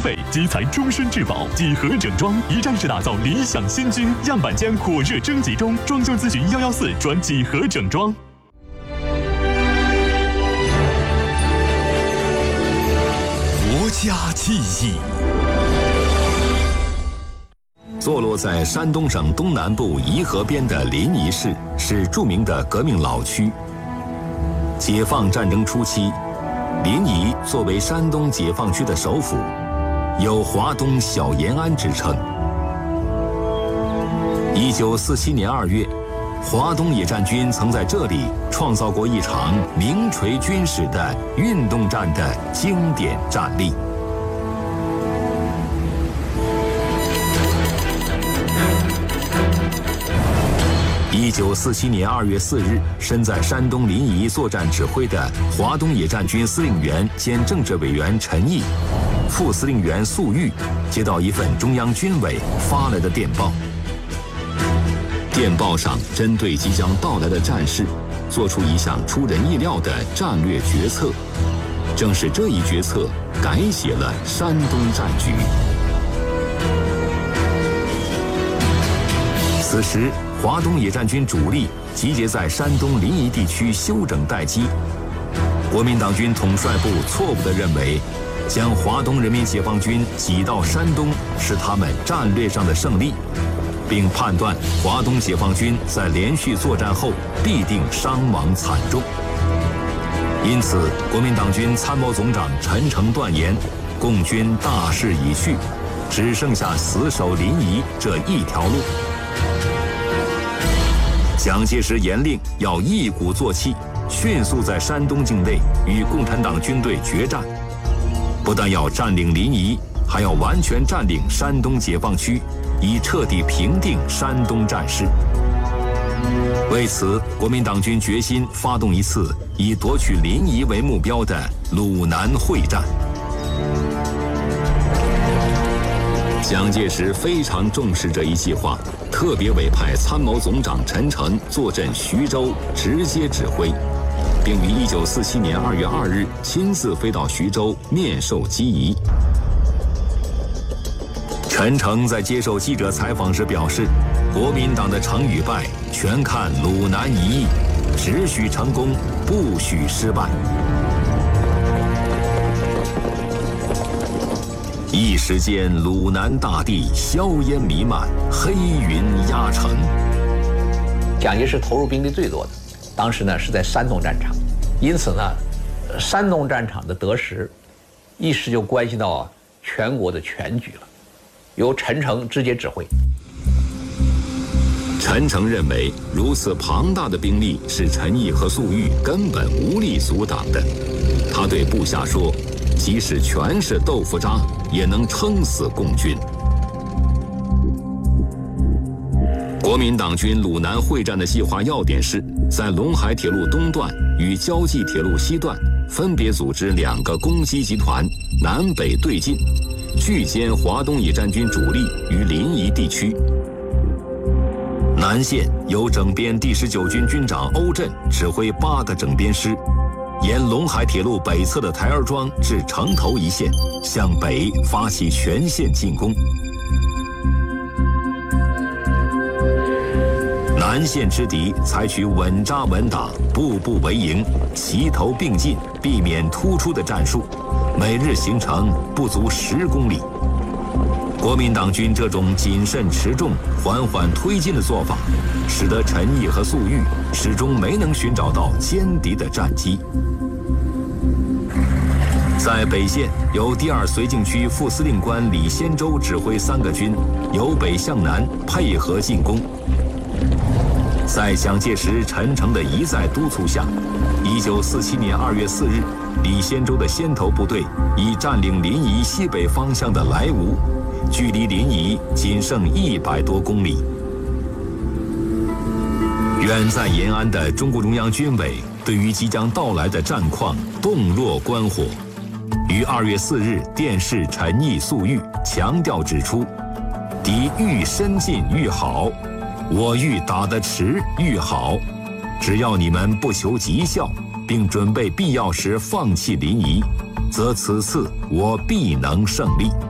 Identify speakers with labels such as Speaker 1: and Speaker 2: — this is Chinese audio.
Speaker 1: 费，集财终身质保。几何整装一站式打造理想新居，样板间火热征集中，装修咨询114转几何整装。
Speaker 2: 国家记忆。坐落在山东省东南部颐和边的临沂市是著名的革命老区。解放战争初期，临沂作为山东解放区的首府，有华东小延安之称。1947年2月，华东野战军曾在这里创造过一场名垂军史的运动战的经典战例。1947年2月4日，身在山东临沂作战指挥的华东野战军司令员兼政治委员陈毅、副司令员粟裕接到一份中央军委发来的电报。电报上针对即将到来的战事，做出一项出人意料的战略决策。正是这一决策改写了山东战局。此时，华东野战军主力集结在山东临沂地区休整待机。国民党军统帅部错误地认为，将华东人民解放军挤到山东是他们战略上的胜利，并判断华东解放军在连续作战后必定伤亡惨重。因此，国民党军参谋总长陈诚断言，共军大势已去，只剩下死守临沂这一条路。蒋介石严令要一鼓作气，迅速在山东境内与共产党军队决战，不但要占领临沂，还要完全占领山东解放区，以彻底平定山东战事。为此，国民党军决心发动一次以夺取临沂为目标的鲁南会战。蒋介石非常重视这一计划，特别委派参谋总长陈诚坐镇徐州，直接指挥，并于1947年2月2日亲自飞到徐州面授机宜。陈诚在接受记者采访时表示，国民党的成与败全看鲁南一役，只许成功，不许失败。一时间，鲁南大地硝烟弥漫，黑云压城。
Speaker 3: 蒋介石投入兵力最多的，当时呢是在山东战场，因此呢，山东战场的得失，一时就关系到全国的全局了，由陈诚直接指挥。
Speaker 2: 陈诚认为，如此庞大的兵力是陈毅和粟裕根本无力阻挡的。他对部下说，即使全是豆腐渣，也能撑死共军。国民党军鲁南会战的计划要点是，在陇海铁路东段与胶济铁路西段分别组织2个攻击集团，南北对进，拒歼华东野战军主力于临沂地区。南线由整编第19军军长欧震指挥8个整编师，沿陇海铁路北侧的台儿庄至城头一线，向北发起全线进攻。南线之敌采取稳扎稳打、步步为营、齐头并进、避免突出的战术，每日行程不足10公里。国民党军这种谨慎持重、缓缓推进的做法，使得陈毅和粟裕始终没能寻找到歼敌的战机。在北线，由第2绥靖区副司令官李先洲指挥3个军，由北向南配合进攻。在蒋介石、陈诚的一再督促下，1947年2月4日，李先洲的先头部队已占领临沂西北方向的莱芜，距离临沂仅剩100多公里。远在延安的中国中央军委对于即将到来的战况洞若观火，于2月4日电示陈毅、粟裕，强调指出，敌愈深进愈好，我愈打得迟愈好，只要你们不求急效，并准备必要时放弃临沂，则此次我必能胜利。